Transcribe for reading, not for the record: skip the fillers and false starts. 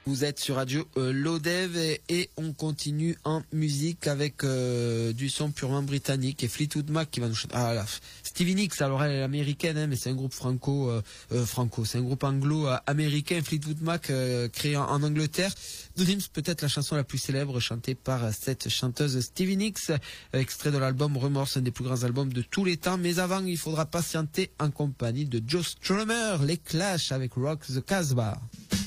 Vous êtes sur Radio Lodev et on continue en musique avec du son purement britannique et Fleetwood Mac qui va nous chanter. Stevie Nicks, alors elle est américaine, hein, mais c'est un groupe c'est un groupe anglo-américain. Fleetwood Mac créé en Angleterre. Dreams, peut-être la chanson la plus célèbre chantée par cette chanteuse Stevie Nicks, extrait de l'album Remorse, un des plus grands albums de tous les temps. Mais avant, il faudra patienter en compagnie de Joe Strummer, les Clash avec Rock the Casbah.